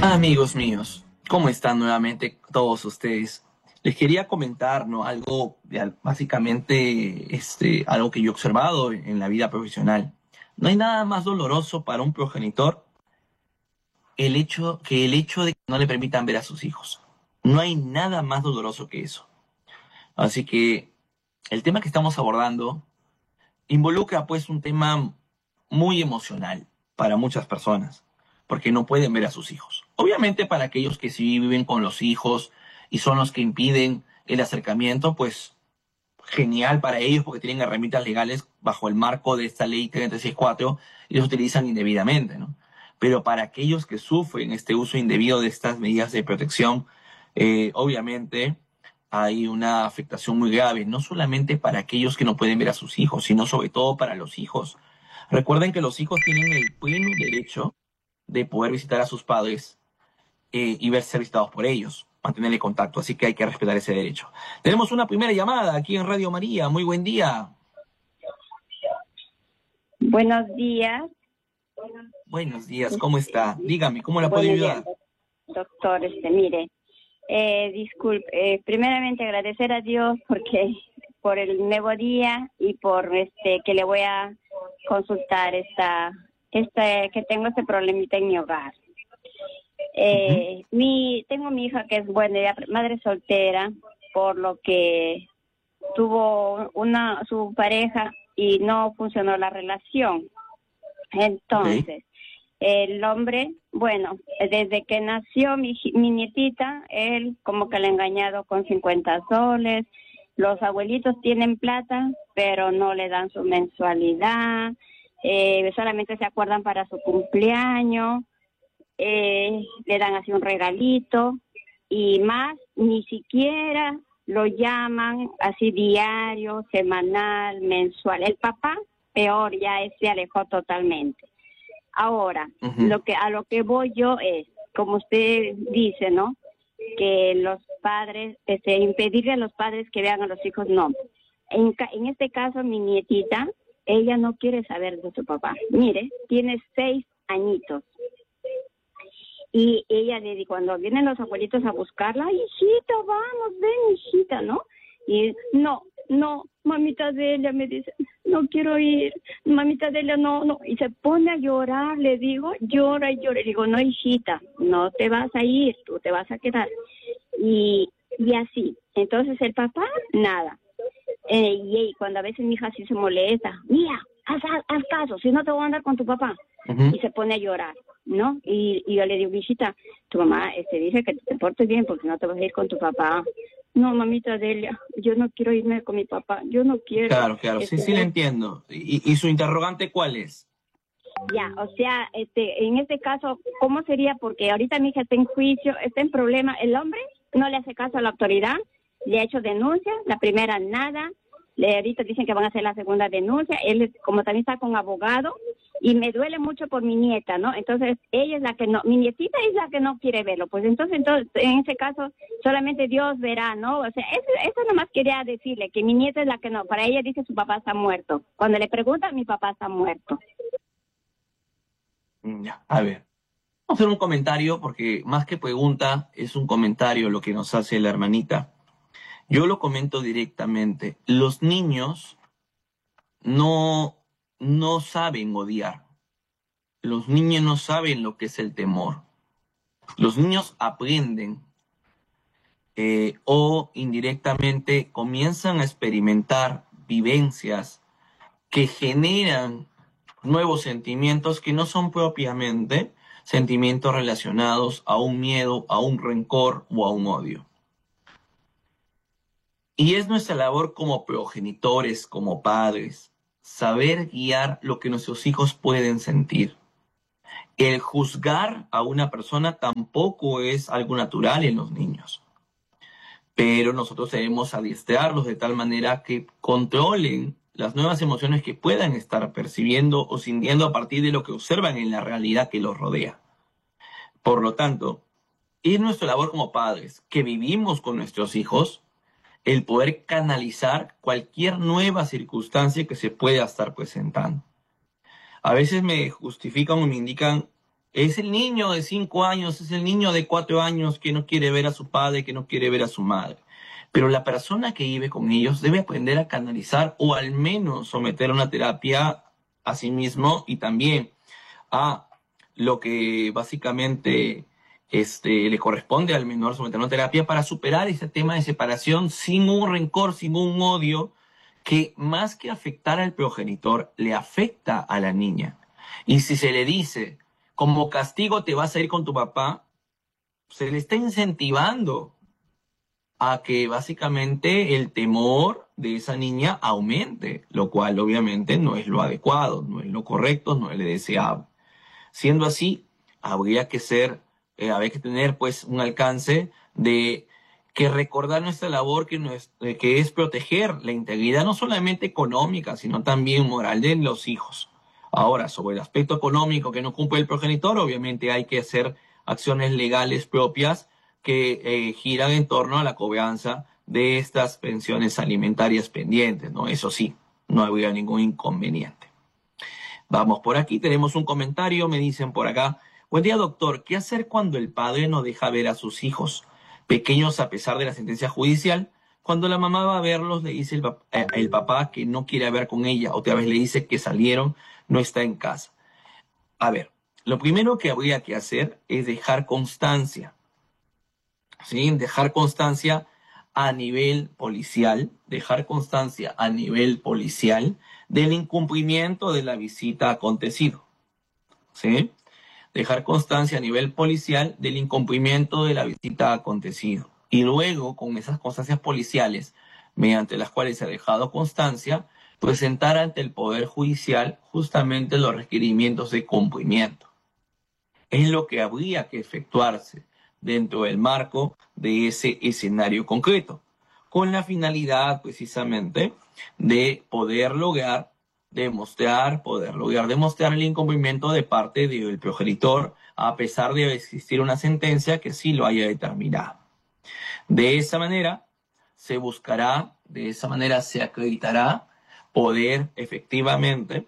Amigos míos, ¿cómo están nuevamente todos ustedes? Les quería comentar, ¿no? Algo, básicamente, algo que yo he observado en la vida profesional. No hay nada más doloroso para un progenitor el hecho de que no le permitan ver a sus hijos. No hay nada más doloroso que eso. Así que el tema que estamos abordando involucra pues un tema muy emocional para muchas personas, porque no pueden ver a sus hijos. Obviamente para aquellos que sí viven con los hijos y son los que impiden el acercamiento, pues genial para ellos porque tienen herramientas legales bajo el marco de esta ley 364 y los utilizan indebidamente, ¿no? Pero para aquellos que sufren este uso indebido de estas medidas de protección, obviamente hay una afectación muy grave, no solamente para aquellos que no pueden ver a sus hijos, sino sobre todo para los hijos. Recuerden que los hijos tienen el pleno derecho de poder visitar a sus padres y ser visitados por ellos, mantenerle contacto, así que hay que respetar ese derecho. Tenemos una primera llamada aquí en Radio María, muy buen día. Buenos días. Buenos días, ¿cómo está? Dígame, ¿cómo la puedo Buenos días, ayudar? doctor. Mire, disculpe, primeramente agradecer a Dios por el nuevo día y por que le voy a consultar que tengo este problemita en mi hogar. Tengo mi hija que es buena, madre soltera, por lo que tuvo su pareja y no funcionó la relación. Ok. Entonces, el hombre, bueno, desde que nació mi nietita, él como que le ha engañado con 50 soles. Los abuelitos tienen plata, pero no le dan su mensualidad. Solamente se acuerdan para su cumpleaños. Le dan así un regalito y más, ni siquiera lo llaman así diario, semanal, mensual. El papá, peor, ya se alejó totalmente. Ahora, Ujú. a lo que voy yo es, como usted dice, ¿no? Que los padres, impedirle a los padres que vean a los hijos, no. En este caso, mi nietita, ella no quiere saber de su papá. Mire, tiene 6 añitos. Y ella le dice, cuando vienen los abuelitos a buscarla, hijita, vamos, ven, hijita, ¿no? Y no, mamita Delia, me dice, no quiero ir, mamita Delia, no. Y se pone a llorar, le digo, llora y llora. Le digo, no, hijita, no te vas a ir, tú te vas a quedar. Y así. Entonces el papá, nada. Y cuando a veces mi hija sí se molesta, mira, haz caso, si no te voy a andar con tu papá. Ujú. Y se pone a llorar, ¿no? Y yo le digo, hijita, tu mamá dice que te portes bien porque no te vas a ir con tu papá. No, mamita Delia, yo no quiero irme con mi papá, yo no quiero. Claro, claro, sí, sí le entiendo. ¿Y su interrogante cuál es? Ya, o sea, en este caso, ¿cómo sería? Porque ahorita mi hija está en juicio, está en problema. El hombre no le hace caso a la autoridad, le ha hecho denuncias, la primera nada, ahorita dicen que van a hacer la segunda denuncia. Él, como también está con abogado, y me duele mucho por mi nieta, ¿no? Entonces, ella es la que no, mi nietita es la que no quiere verlo. Pues entonces en ese caso, solamente Dios verá, ¿no? O sea, eso nomás quería decirle, que mi nieta es la que no. Para ella dice su papá está muerto. Cuando le preguntan, mi papá está muerto. Ya, a ver. Vamos a hacer un comentario porque más que pregunta es un comentario lo que nos hace la hermanita. Yo lo comento directamente. Los niños no, no saben odiar. Los niños no saben lo que es el temor. Los niños aprenden o indirectamente comienzan a experimentar vivencias que generan nuevos sentimientos que no son propiamente sentimientos relacionados a un miedo, a un rencor o a un odio. Y es nuestra labor como progenitores, como padres, saber guiar lo que nuestros hijos pueden sentir. El juzgar a una persona tampoco es algo natural en los niños, pero nosotros debemos adiestrarlos de tal manera que controlen las nuevas emociones que puedan estar percibiendo o sintiendo a partir de lo que observan en la realidad que los rodea. Por lo tanto, es nuestra labor como padres que vivimos con nuestros hijos el poder canalizar cualquier nueva circunstancia que se pueda estar presentando. A veces me justifican o me indican Es el niño de 5 años, es el niño de 4 años que no quiere ver a su padre, que no quiere ver a su madre. Pero la persona que vive con ellos debe aprender a canalizar o al menos someter a una terapia a sí mismo y también a lo que básicamente le corresponde al menor someter a una terapia para superar ese tema de separación sin un rencor, sin un odio que más que afectar al progenitor, le afecta a la niña. Y si se le dice, como castigo te vas a ir con tu papá, se le está incentivando a que básicamente el temor de esa niña aumente, lo cual obviamente no es lo adecuado, no es lo correcto, no es lo deseable. Siendo así, habría que tener pues un alcance de que recordar nuestra labor que es proteger la integridad no solamente económica, sino también moral de los hijos. Ahora, sobre el aspecto económico que no cumple el progenitor, obviamente hay que hacer acciones legales propias que giran en torno a la cobranza de estas pensiones alimentarias pendientes, ¿no? Eso sí, no habría ningún inconveniente. Vamos por aquí, tenemos un comentario, me dicen por acá. Buen día, doctor. ¿Qué hacer cuando el padre no deja ver a sus hijos pequeños a pesar de la sentencia judicial? Cuando la mamá va a verlos, le dice el papá que no quiere hablar con ella. Otra vez le dice que salieron, no está en casa. A ver, lo primero que habría que hacer es dejar constancia. ¿Sí? Dejar constancia a nivel policial, del incumplimiento de la visita acontecido, ¿sí? Dejar constancia a nivel policial del incumplimiento de la visita acontecido. Y luego, con esas constancias policiales, mediante las cuales se ha dejado constancia, presentar ante el Poder Judicial justamente los requerimientos de cumplimiento. Es lo que habría que efectuarse dentro del marco de ese escenario concreto, con la finalidad precisamente de poder lograr demostrar el incumplimiento de parte del progenitor, a pesar de existir una sentencia que sí lo haya determinado. De esa manera se acreditará poder efectivamente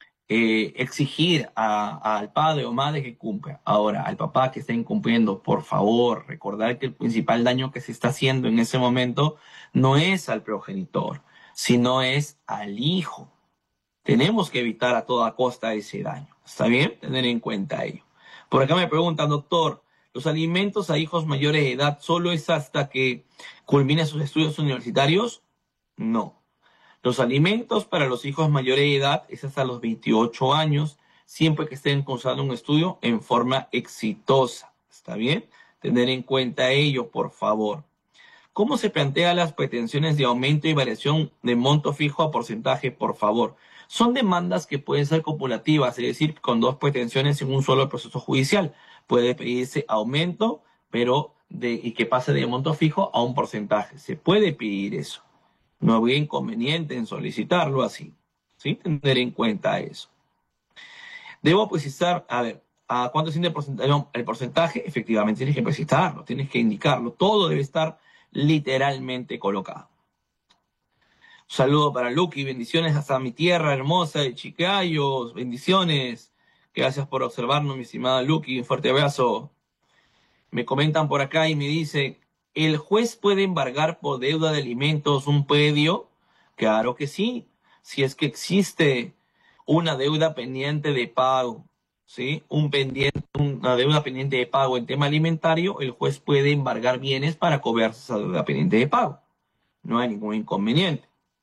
exigir al padre o madre que cumpla. Ahora, al papá que está incumpliendo, por favor, recordar que el principal daño que se está haciendo en ese momento no es al progenitor, sino es al hijo. Tenemos que evitar a toda costa ese daño. ¿Está bien? Tener en cuenta ello. Por acá me preguntan, doctor, ¿los alimentos a hijos mayores de edad solo es hasta que culmine sus estudios universitarios? No. Los alimentos para los hijos mayores de edad es hasta los 28 años, siempre que estén cursando un estudio en forma exitosa. ¿Está bien? Tener en cuenta ello, por favor. ¿Cómo se plantean las pretensiones de aumento y variación de monto fijo a porcentaje, por favor? Son demandas que pueden ser copulativas, es decir, con dos pretensiones en un solo proceso judicial. Puede pedirse aumento, y que pase de monto fijo a un porcentaje. Se puede pedir eso. No habría inconveniente en solicitarlo así, ¿sí? Tener en cuenta eso. Debo precisar, a ver, ¿a cuánto asciende el porcentaje? Efectivamente, tienes que precisarlo, tienes que indicarlo. Todo debe estar literalmente colocado. Un saludo para Lucky, bendiciones hasta mi tierra hermosa de Chiclayo, bendiciones. Gracias por observarnos, mi estimada Lucky, un fuerte abrazo. Me comentan por acá y me dice, ¿el juez puede embargar por deuda de alimentos un predio? Claro que sí, si es que existe una deuda pendiente de pago, ¿sí? Una deuda pendiente de pago en tema alimentario, el juez puede embargar bienes para cobrarse esa deuda pendiente de pago. No hay ningún inconveniente,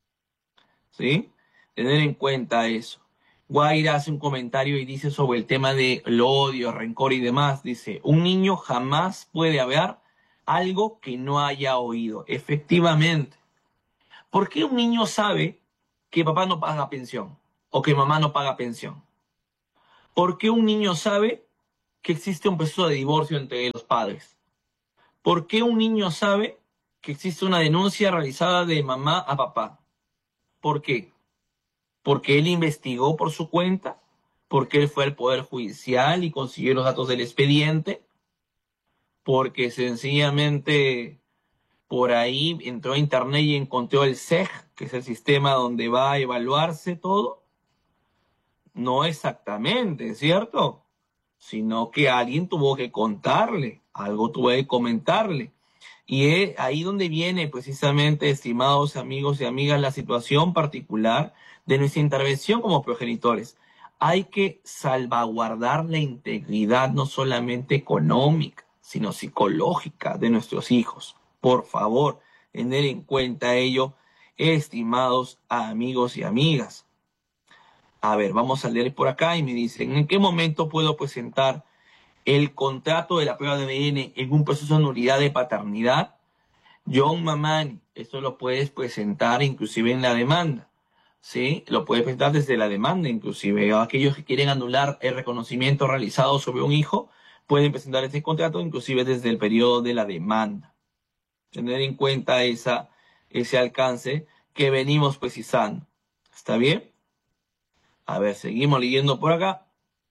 ¿sí? Tener en cuenta eso. Guaira hace un comentario y dice sobre el tema del odio, rencor y demás. Dice, un niño jamás puede hablar algo que no haya oído. Efectivamente. ¿Por qué un niño sabe que papá no paga pensión o que mamá no paga pensión? ¿Por qué un niño sabe que existe un proceso de divorcio entre los padres? ¿Por qué un niño sabe que existe una denuncia realizada de mamá a papá? ¿Por qué? Porque él investigó por su cuenta, porque él fue al Poder Judicial y consiguió los datos del expediente, porque sencillamente por ahí entró a internet y encontró el SEG, que es el sistema donde va a evaluarse todo. No exactamente, ¿cierto? sino que alguien tuvo que contarle, algo tuvo que comentarle. Y es ahí donde viene precisamente, estimados amigos y amigas, la situación particular de nuestra intervención como progenitores. Hay que salvaguardar la integridad no solamente económica, sino psicológica de nuestros hijos. Por favor, tener en cuenta ello, estimados amigos y amigas. A ver, vamos a leer por acá y me dicen, ¿en qué momento puedo presentar el contrato de la prueba de ADN en un proceso de nulidad de paternidad? John Mamani, esto lo puedes presentar inclusive en la demanda, ¿sí? Lo puedes presentar desde la demanda inclusive. Aquellos que quieren anular el reconocimiento realizado sobre un hijo pueden presentar este contrato inclusive desde el periodo de la demanda. Tener en cuenta ese alcance que venimos precisando. ¿Está bien? A ver, seguimos leyendo por acá.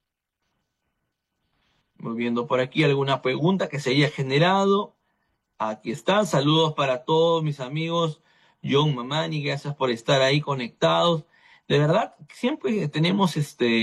Voy viendo por aquí alguna pregunta que se haya generado. Aquí está. Saludos para todos mis amigos. John Mamani, gracias por estar ahí conectados. De verdad, siempre tenemos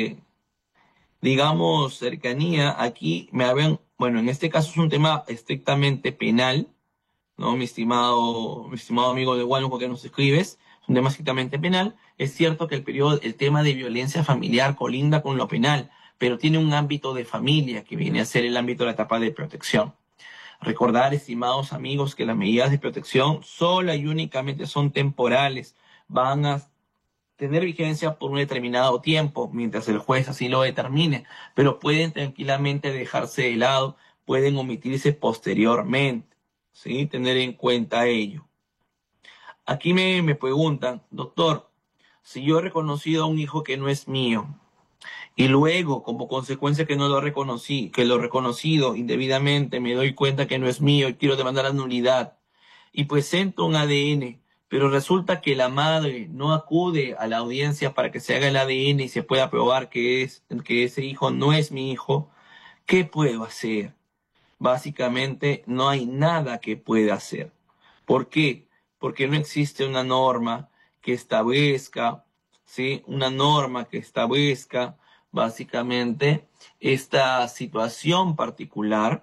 digamos, cercanía. Aquí me habían, bueno, en este caso es un tema estrictamente penal, ¿no? Mi estimado amigo de Huánuco que nos escribes, es un tema estrictamente penal. Es cierto que el tema de violencia familiar colinda con lo penal, pero tiene un ámbito de familia que viene a ser el ámbito de la etapa de protección. Recordar, estimados amigos, que las medidas de protección sola y únicamente son temporales, van a tener vigencia por un determinado tiempo, mientras el juez así lo determine, pero pueden tranquilamente dejarse de lado, pueden omitirse posteriormente, ¿sí? Tener en cuenta ello. Aquí me preguntan, doctor, si yo he reconocido a un hijo que no es mío, y luego, como consecuencia que no lo reconocí, que lo he reconocido indebidamente, me doy cuenta que no es mío y quiero demandar la nulidad, y presento un ADN, pero resulta que la madre no acude a la audiencia para que se haga el ADN y se pueda probar que ese hijo no es mi hijo, ¿qué puedo hacer? Básicamente no hay nada que pueda hacer. ¿Por qué? Porque no existe una norma que establezca, ¿sí? Una norma que establezca básicamente esta situación particular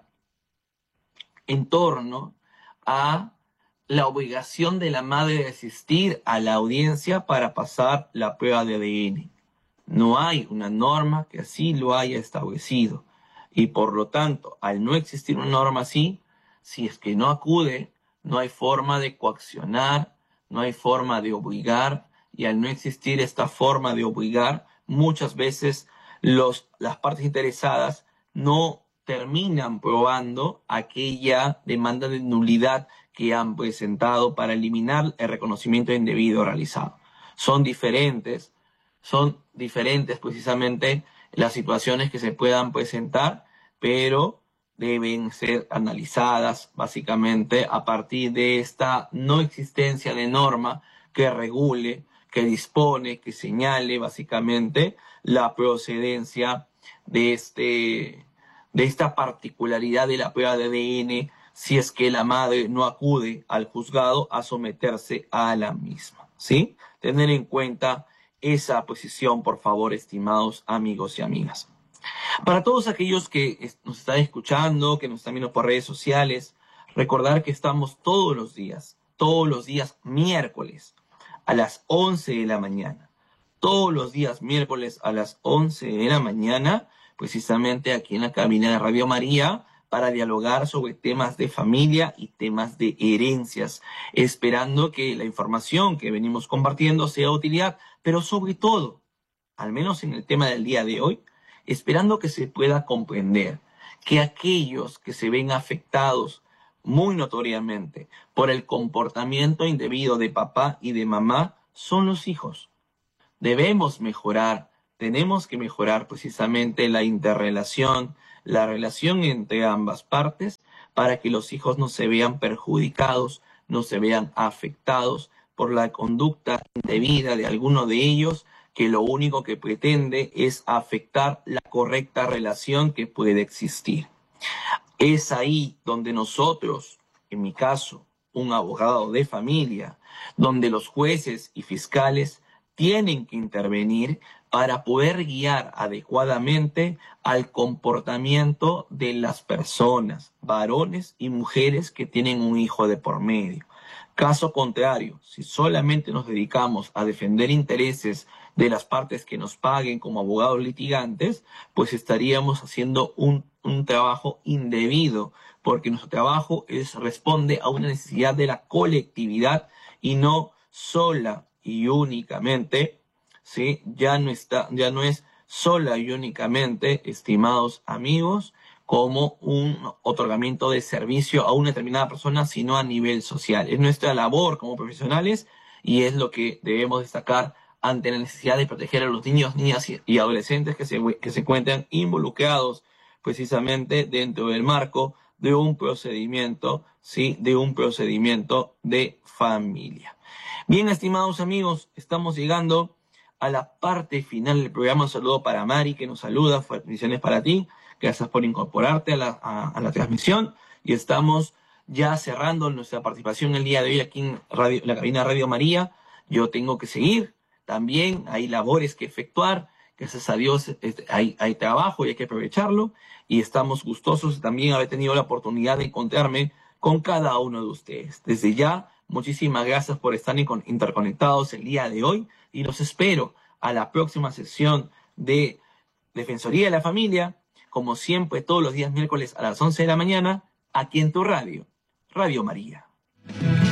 en torno a la obligación de la madre de asistir a la audiencia para pasar la prueba de ADN. No hay una norma que así lo haya establecido. Y por lo tanto, al no existir una norma así, si es que no acude, no hay forma de coaccionar, no hay forma de obligar, y al no existir esta forma de obligar, muchas veces las partes interesadas no terminan probando aquella demanda de nulidad que han presentado para eliminar el reconocimiento indebido realizado. Son diferentes precisamente las situaciones que se puedan presentar, pero deben ser analizadas básicamente a partir de esta no existencia de norma que regule, que dispone, que señale básicamente la procedencia de esta particularidad de la prueba de ADN si es que la madre no acude al juzgado a someterse a la misma, ¿sí? Tener en cuenta esa posición, por favor, estimados amigos y amigas. Para todos aquellos que nos están escuchando, que nos están viendo por redes sociales, recordar que estamos todos los días miércoles a las 11 de la mañana. Todos los días miércoles a las 11 de la mañana, precisamente aquí en la cabina de Radio María, para dialogar sobre temas de familia y temas de herencias, esperando que la información que venimos compartiendo sea de utilidad, pero sobre todo, al menos en el tema del día de hoy, esperando que se pueda comprender que aquellos que se ven afectados muy notoriamente por el comportamiento indebido de papá y de mamá son los hijos. Debemos mejorar, tenemos que mejorar precisamente la interrelación, la relación entre ambas partes para que los hijos no se vean perjudicados, no se vean afectados por la conducta indebida de alguno de ellos, que lo único que pretende es afectar la correcta relación que puede existir. Es ahí donde nosotros, en mi caso, un abogado de familia, donde los jueces y fiscales tienen que intervenir para poder guiar adecuadamente al comportamiento de las personas, varones y mujeres que tienen un hijo de por medio. Caso contrario, si solamente nos dedicamos a defender intereses de las partes que nos paguen como abogados litigantes, pues estaríamos haciendo un trabajo indebido, porque nuestro trabajo responde a una necesidad de la colectividad y no sola y únicamente, ¿sí? Ya no es sola y únicamente, estimados amigos, como un otorgamiento de servicio a una determinada persona, sino a nivel social. Es nuestra labor como profesionales y es lo que debemos destacar ante la necesidad de proteger a los niños, niñas y adolescentes que se encuentran involucrados precisamente dentro del marco de un procedimiento, ¿sí? De un procedimiento de familia. Bien, estimados amigos, estamos llegando a la parte final del programa. Un saludo para Mari, que nos saluda. Bendiciones para ti. Gracias por incorporarte a la transmisión. Y estamos ya cerrando nuestra participación el día de hoy aquí en la cabina Radio María. Yo tengo que seguir. También hay labores que efectuar. Gracias a Dios hay trabajo y hay que aprovecharlo. Y estamos gustosos también de haber tenido la oportunidad de encontrarme con cada uno de ustedes. Desde ya, muchísimas gracias por estar interconectados el día de hoy y los espero a la próxima sesión de Defensoría de la Familia, como siempre todos los días miércoles a las 11 de la mañana, aquí en tu radio, Radio María.